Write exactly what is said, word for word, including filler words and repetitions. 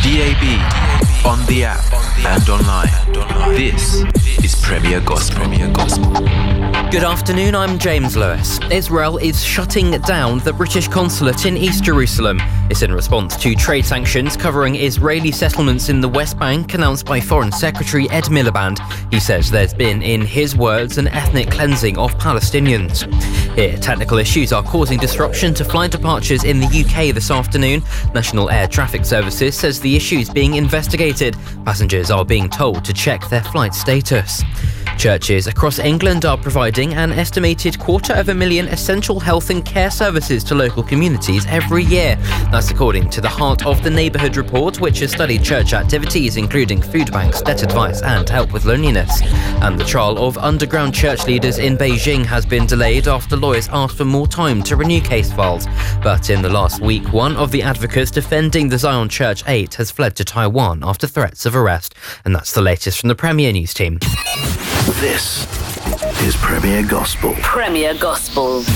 D A B, on the app, and online. This is Premier Gospel. Good afternoon, I'm James Lewis. Israel is shutting down the British consulate in East Jerusalem. It's in response to trade sanctions covering Israeli settlements in the West Bank announced by Foreign Secretary Ed Miliband. He says there's been, in his words, an ethnic cleansing of Palestinians. Here, technical issues are causing disruption to flight departures in the U K this afternoon. National Air Traffic Services says the issue is being investigated. Passengers are being told to check their flight status. Churches across England are providing an estimated quarter of a million essential health and care services to local communities every year. That's according to the Heart of the Neighbourhood report, which has studied church activities including food banks, debt advice and help with loneliness. And the trial of underground church leaders in Beijing has been delayed after lawyers asked for more time to renew case files. But in the last week, one of the advocates defending the Zion Church eight has fled to Taiwan after threats of arrest. And that's the latest from the Premier News team. This is Premier Gospel. Premier Gospel.